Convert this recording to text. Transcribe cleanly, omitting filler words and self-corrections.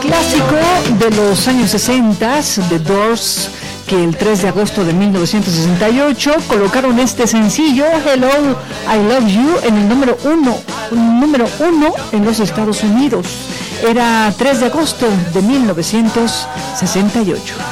clásico de los años 60, The Doors, que el 3 de agosto de 1968 colocaron este sencillo, Hello, I Love You, en el número uno en los Estados Unidos. Era 3 de agosto de 1968.